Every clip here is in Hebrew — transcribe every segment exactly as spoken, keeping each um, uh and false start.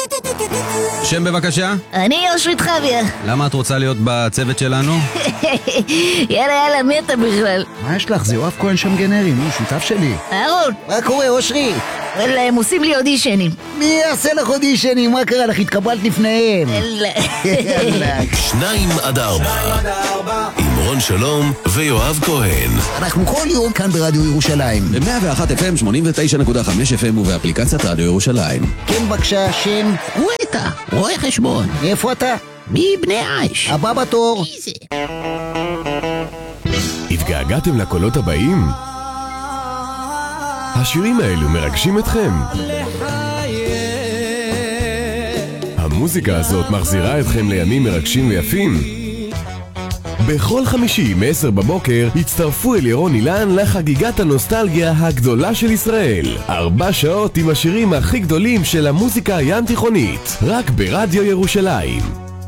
שם בבקשה? אני אושרית חביה. למה את רוצה להיות בצוות שלנו? יאללה יאללה, מי אתה בכלל? מה יש לך? זה יואב כהן שם גנרי, נו, שותף שלי. אהרון, מה קורה, אושרי? וואלה, הם עושים לי אודישנים. מי יעשה לך אודישנים? מה קרה לך? התקבלת לפניהם. יאללה. שניים עד ארבע עם רון שלום ויואב כהן. אנחנו כל יום כאן ברדיו ירושלים. ב-מאה ואחת אף אם, שמונים ותשע נקודה חמש אף אם ובאפליקציית רדיו ירושלים. כן, בבקשה, שם. וויטה, רואה חשבון. מאיפה אתה? מבני עיש. הבא בתור. התגעגעתם לקולות הבאים? השירים האלו מרגשים אתכם? המוזיקה הזאת מחזירה אתכם לימים מרגשים ויפים? בכל חמישי מ-עשר בבוקר הצטרפו אל ירון אילן לחגיגת הנוסטלגיה הגדולה של ישראל. ארבע שעות עם השירים הכי גדולים של המוזיקה הים תיכונית, רק ברדיו ירושלים.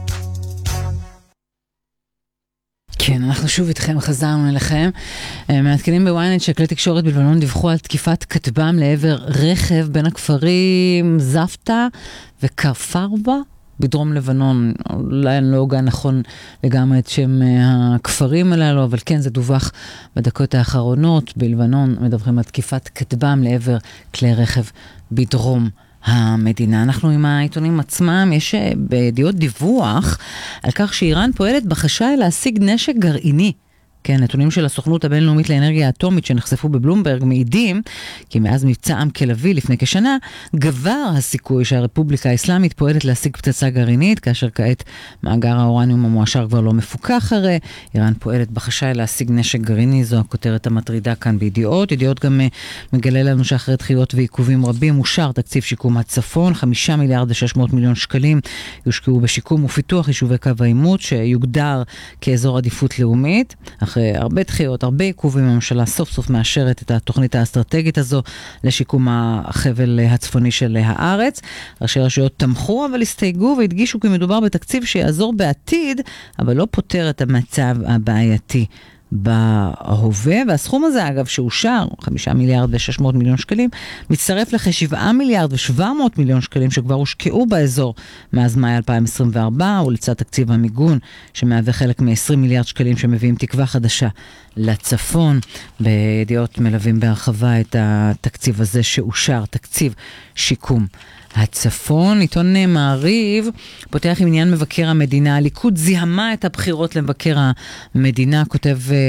כן, אנחנו שוב איתכם, חזרנו אליכם. מעדכנים בוויינט שכלי תקשורת בלבנון דיווחו על תקיפת כטב"ם לעבר רכב בין הכפרים זפתה וקרפרבה בדרום לבנון. אולי אני לא הוגה נכון לגמרי את שם הכפרים הללו, אבל כן, זה דווח בדקות האחרונות. בלבנון מדווחים על תקיפת כטב"ם לעבר כלי רכב בדרום המדינה. אנחנו עם העיתונים עצמם, יש בידיעות דיווח על כך שאיראן פועלת בחשאי להשיג נשק גרעיני. כן, נתונים של הסוכנות הבינלאומית לאנרגיה אטומית שנחשפו בבלומברג מעידים כי מאז מבצע עם כלבי לפני כשנה גבר הסיכוי שהרפובליקה האסלאמית פועלת להשיג פצצה גרעינית, כאשר כעת מאגר האורניום המועשר כבר לא מפוקח. הרי איראן פועלת בחשאי להשיג נשק גרעיני, זו הכותרת המטרידה כאן בידיעות. ידיעות גם מגלה לנו שאחרי דחיות ועיכובים רבים אושר תקציב שיקום הצפון, חמישה מיליארד ושש מאות מיליון שקלים יושקעו בשיקום ופיתוח יישובי קו העימות שיוגדר כאזור עדיפות לאומית. אחרי הרבה דחיות, הרבה עיכובים, הממשלה סוף סוף מאשרת את התוכנית האסטרטגית הזו לשיקום החבל הצפוני של הארץ. ראשי רשויות תמכו אבל הסתייגו והדגישו כי מדובר בתקציב שיעזור בעתיד, אבל לא פותר את המצב הבעייתי בהווה. והסכום הזה אגב שאושר, חמישה מיליארד ושש מאות מיליון שקלים, מצטרף לכשבעה מיליארד ושבע מאות מיליון שקלים שכבר הושקעו באזור מאז מאי אלפיים עשרים וארבע, ולצד תקציב המיגון שמהווה חלק מ-עשרים מיליארד שקלים שמביאים תקווה חדשה לצפון. בידיעות מלווים בהרחבה את התקציב הזה שאושר, תקציב שיקום הצפון. עיתון מעריב פותח עם עניין מבקר המדינה. הליכוד זיהמה את הבחירות למבקר המדינה, כותב uh,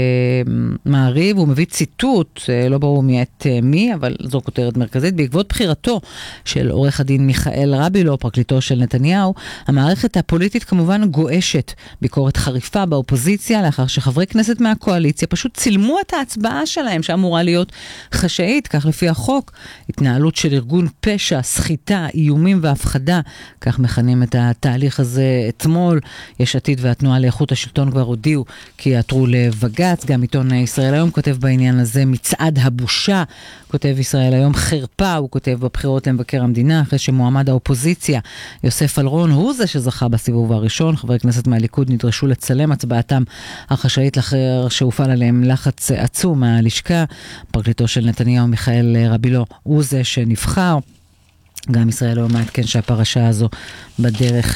מעריב, הוא מביא ציטוט, uh, לא ברור מאת uh, מי, אבל זו כותרת מרכזית. בעקבות בחירתו של עורך הדין מיכאל רבילו, פרקליטו של נתניהו, המערכת הפוליטית כמובן גואשת. ביקורת חריפה באופוזיציה, לאחר שחברי כנסת מהקואליציה פשוט צילמו את ההצבעה שלהם, שאמורה להיות חשאית, כך לפי החוק. התנהלות של ארגון פשע, סחיטה, איומים והפחדה, כך מכנים את התהליך הזה אתמול. יש עתיד והתנועה לאיכות השלטון כבר הודיעו כי יעתרו לבג"ץ. גם עיתון ישראל היום כותב בעניין הזה מצעד הבושה, כותב ישראל היום חרפה, הוא כותב בבחירות למבקר המדינה, אחרי שמועמד האופוזיציה יוסף אלרון הוא זה שזכה בסיבוב הראשון. חברי כנסת מהליכוד נדרשו לצלם הצבעתם החשאית לאחר שהופעל עליהם לחץ עצום מהלשכה. פרקליטו של נתניהו מיכאל רבילו הוא זה שנבחר. גם ישראל לא מעדכן שהפרשה הזו בדרך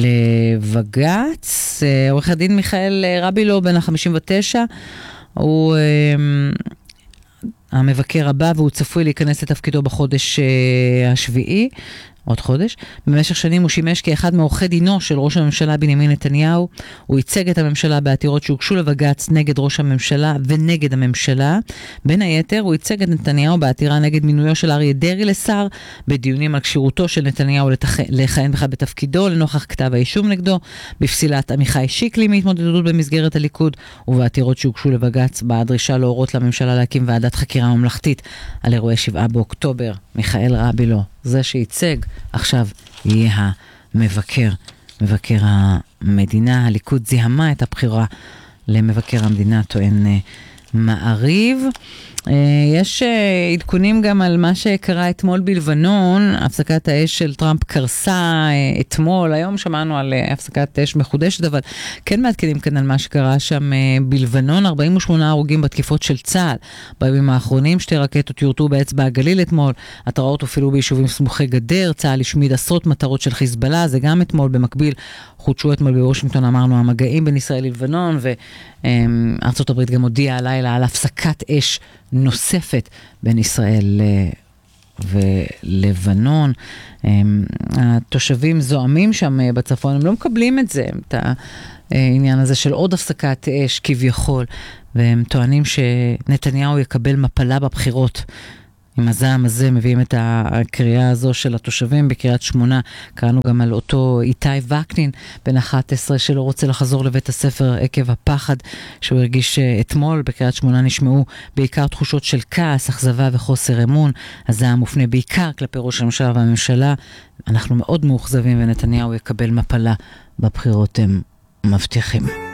לבג"ץ. עורך הדין מיכאל רבילו בן ה-חמישים ותשע הוא המבקר הבא והוא צפוי להיכנס לתפקידו בחודש השביעי, עוד חודש. במשך שנים הוא שימש כאחד מעורכי דינו של ראש הממשלה בנימין נתניהו. הוא ייצג את הממשלה בעתירות שהוגשו לבג"ץ נגד ראש הממשלה ונגד הממשלה. בין היתר הוא ייצג את נתניהו בעתירה נגד מינויו של אריה דרעי לשר, בדיונים על כשירותו של נתניהו לתכ... לכהן בכלל בתפקידו לנוכח כתב האישום נגדו, בפסילת עמיחי שיקלי מהתמודדות במסגרת הליכוד, ובעתירות שהוגשו לבג"ץ בדרישה להורות לממשלה להקים ועדת חקירה ממלכתית על אירועי שבעה באוקטובר. מיכאל רבילו זה שייצג עכשיו יהיה המבקר, מבקר המדינה. הליכוד זיהמה את הבחירה למבקר המדינה, טוען מעריב. יש עדכונים גם על מה שקרה אתמול בלבנון, הפסקת האש של טראמפ קרסה אתמול, היום שמענו על הפסקת אש מחודשת, אבל כן מעדכנים כאן על מה שקרה שם בלבנון, ארבעים ושמונה הרוגים בתקיפות של צה"ל. בימים האחרונים שתי רקטות יורטו באצבע הגליל אתמול, התראות הופעלו ביישובים סמוכי גדר, צה"ל השמיד עשרות מטרות של חיזבאללה, זה גם אתמול במקביל, חודשו אתמול בוושינגטון, אמרנו, המגעים בין ישראל לבנון, וארצות הברית גם הודיעה הלילה על הפסקת אש נוספת בין ישראל ולבנון. התושבים זועמים שם בצפון, הם לא מקבלים את זה, את העניין הזה של עוד הפסקת אש כביכול, והם טוענים שנתניהו יקבל מפלה בבחירות. עם הזעם הזה מביאים את הקריאה הזו של התושבים בקריית שמונה. קראנו גם על אותו איתי וקנין, בן אחת עשרה, שלא רוצה לחזור לבית הספר עקב הפחד שהוא הרגיש אתמול. בקריית שמונה נשמעו בעיקר תחושות של כעס, אכזבה וחוסר אמון. הזעם מופנה בעיקר כלפי ראש הממשלה והממשלה. אנחנו מאוד מאוכזבים ונתניהו יקבל מפלה בבחירות, הם מבטיחים.